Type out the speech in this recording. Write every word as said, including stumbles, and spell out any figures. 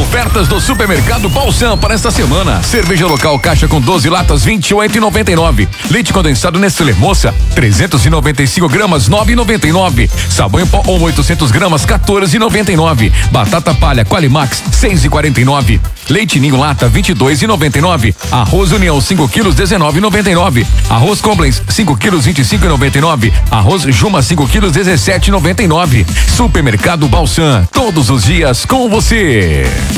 Ofertas do Supermercado Balsam para esta semana. Cerveja local caixa com doze latas, vinte e oito e noventa e nove. Leite condensado Nestlé Moça, trezentos e noventa e cinco gramas, nove e noventa e nove. Sabão em pó ou oitocentos gramas, quatorze e noventa e nove. Batata palha Qualimax, seis e quarenta e nove. Leite Ninho lata, vinte e dois e noventa e nove. Arroz União cinco quilos, dezenove e noventa e nove. Arroz Complens cinco quilos, vinte e cinco e noventa e nove. Arroz Juma cinco quilos, dezessete e noventa e nove. Supermercado Balsam, todos os dias com você.